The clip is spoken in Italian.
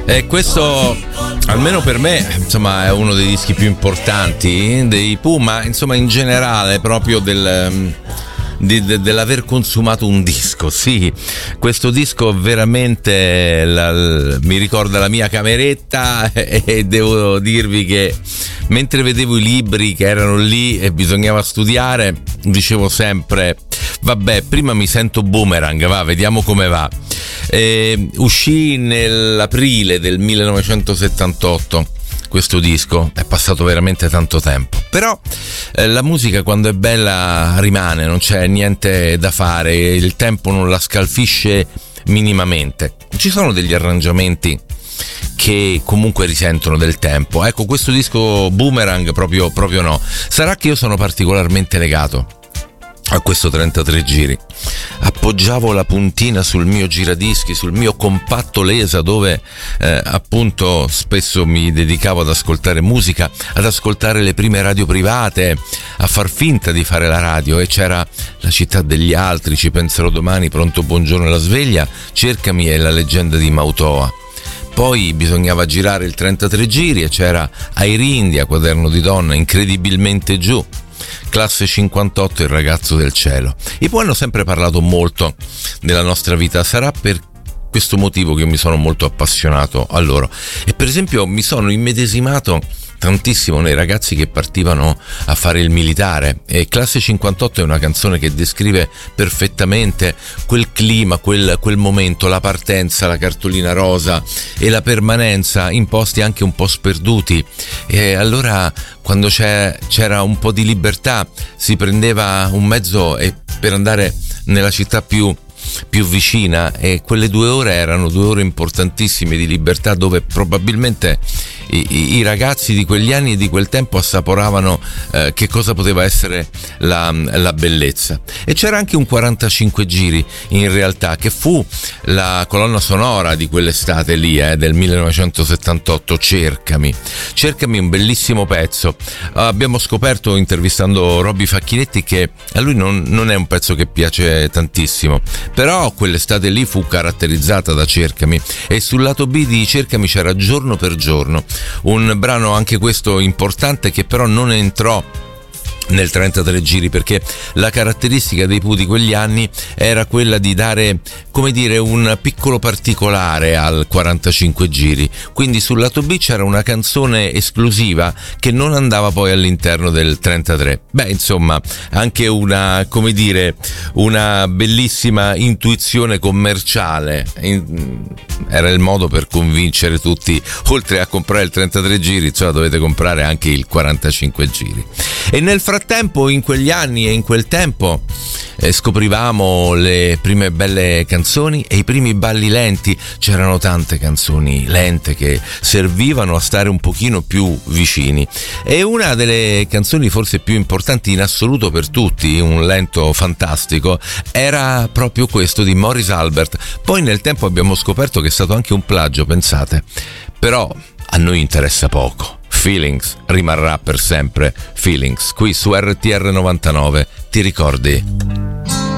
E questo, almeno per me, insomma, è uno dei dischi più importanti dei Pooh, ma insomma in generale proprio dell'aver consumato un disco. Sì, questo disco veramente mi ricorda la mia cameretta e devo dirvi che mentre vedevo i libri che erano lì e bisognava studiare, dicevo sempre: vabbè, prima mi sento Boomerang, va, vediamo come va. Uscì nell'aprile del 1978 questo disco, è passato veramente tanto tempo, però la musica quando è bella rimane, non c'è niente da fare, il tempo non la scalfisce minimamente. Ci sono degli arrangiamenti che comunque risentono del tempo. Ecco, questo disco Boomerang proprio no. Sarà che io sono particolarmente legato a questo 33 giri. Appoggiavo la puntina sul mio giradischi, sul mio compatto Lesa, dove appunto spesso mi dedicavo ad ascoltare musica, ad ascoltare le prime radio private, a far finta di fare la radio, e c'era La città degli altri, Ci penserò domani, Pronto buongiorno e La sveglia, Cercami e La leggenda di Mautoa. Poi bisognava girare il 33 giri e c'era Air India, Quaderno di donna, Incredibilmente giù, Classe 58, Il ragazzo del cielo. I Pooh hanno sempre parlato molto della nostra vita, sarà per questo motivo che io mi sono molto appassionato a loro, e per esempio mi sono immedesimato tantissimo nei ragazzi che partivano a fare il militare, e Classe 58 è una canzone che descrive perfettamente quel clima, quel momento, la partenza, la cartolina rosa e la permanenza in posti anche un po' sperduti. E allora, quando c'era un po' di libertà, si prendeva un mezzo per andare nella città più vicina, e quelle 2 ore erano 2 ore importantissime di libertà, dove probabilmente i ragazzi di quegli anni e di quel tempo assaporavano che cosa poteva essere la bellezza. E c'era anche un 45 giri in realtà, che fu la colonna sonora di quell'estate lì, del 1978, Cercami, un bellissimo pezzo. Abbiamo scoperto, intervistando Robby Facchinetti, che a lui non è un pezzo che piace tantissimo, però quell'estate lì fu caratterizzata da Cercami, e sul lato B di Cercami c'era Giorno per giorno, un brano anche questo importante, che però non entrò nel 33 giri, perché la caratteristica dei Pooh di quegli anni era quella di dare, come dire, un piccolo particolare al 45 giri, quindi sul lato B c'era una canzone esclusiva che non andava poi all'interno del 33. Beh, insomma, anche una, come dire, una bellissima intuizione commerciale. Era il modo per convincere tutti: oltre a comprare il 33 giri, insomma, dovete comprare anche il 45 giri. E nel frattempo, in quegli anni e in quel tempo, scoprivamo le prime belle canzoni e i primi balli lenti. C'erano tante canzoni lente che servivano a stare un pochino più vicini, e una delle canzoni forse più importanti in assoluto per tutti, un lento fantastico, era proprio questo di Maurice Albert. Poi nel tempo abbiamo scoperto che è stato anche un plagio, pensate, però a noi interessa poco. Feelings rimarrà per sempre Feelings, qui su RTR 99. Ti ricordi?